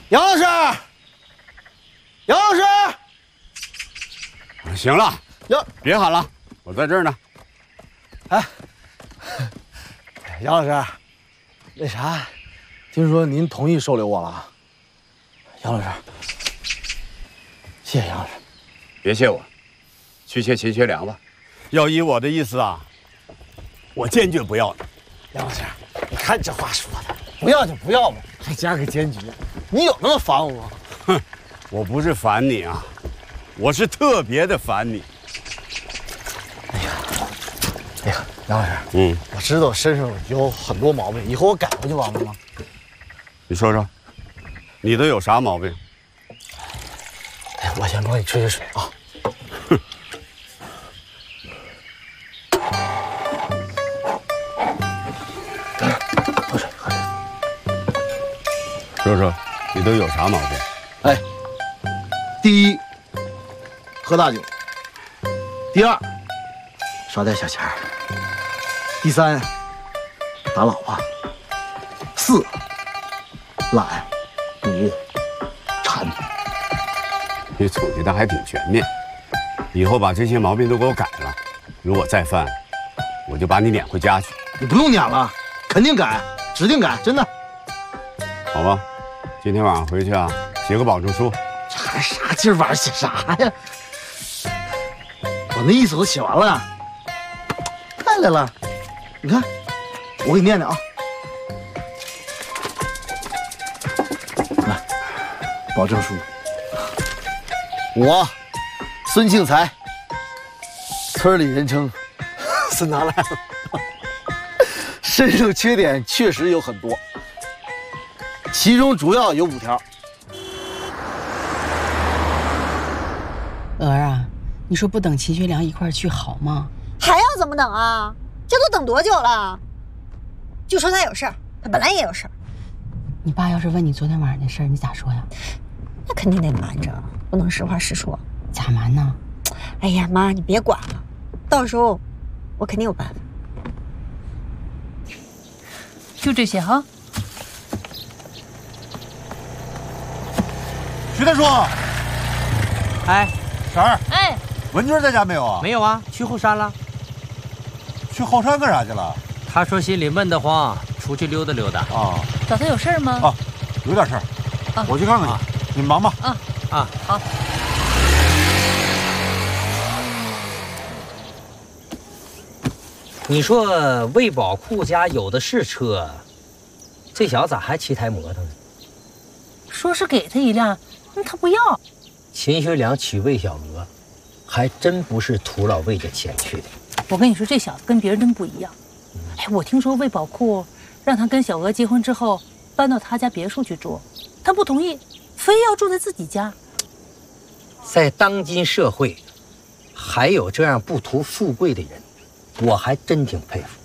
杨老师，杨老师， 行了， 杨， 别喊了，我在这儿呢。 哎，杨老师，那啥，听说您同意收留我了？杨老师，谢谢杨老师。 别谢我，去谢秦学良吧。要依我的意思啊，我坚决不要你。 杨老师，你看这话说的，不要就不要吧，还加个坚决，你有那么烦我吗？ 哼，我不是烦你啊，我是特别的烦你。 哎呀，杨老师，我知道我身上有很多毛病，以后我改不就完了吗？ 你说说，你都有啥毛病？ 哎，我先帮你吹吹水啊。喝水，喝水。 说说，你都有啥毛病？ 哎，第一，喝大酒；第二，耍点小钱儿；第三，打老婆；四，懒；五，馋。 你总结的还挺全面，以后把这些毛病都给我改了。如果再犯，我就把你撵回家去。 你不用撵了，肯定改，指定改，真的。 好吧，今天晚上回去啊，写个保证书。 这还啥今儿晚上写啥呀？我那意思都写完了。太来了，你看，我给你念念啊。来，保证书。我，孙庆才，村里人称孙大赖子，身上缺点确实有很多，其中主要有5条。 娥儿啊，你说不等秦学良一块儿去好吗？ 还要怎么等啊？这都等多久了？就说他有事儿，他本来也有事儿。 你爸要是问你昨天晚上的事儿，你咋说呀？ 那肯定得瞒着，不能实话实说。 咋瞒呢？ 哎呀妈，你别管了，到时候我肯定有办法。 就这些哈。 徐大叔， 哎， 婶儿， 哎， 文军在家没有啊？ 没有啊，去后山了。 去后山干啥去了？ 他说心里闷得慌，出去溜达溜达。 啊， 找他有事儿吗？ 啊，有点事儿，我去看看去。你们忙吧。 好。 你说魏宝库家有的是车，这小子咋还骑台摩托呢？ 说是给他一辆，他不要。 秦学良娶魏小娥，还真不是图老魏家钱去的。 我跟你说，这小子跟别人真不一样。哎，我听说魏宝库让他跟小娥结婚之后搬到他家别墅去住，他不同意，非要住在自己家。 在当今社会，还有这样不图富贵的人，我还真挺佩服。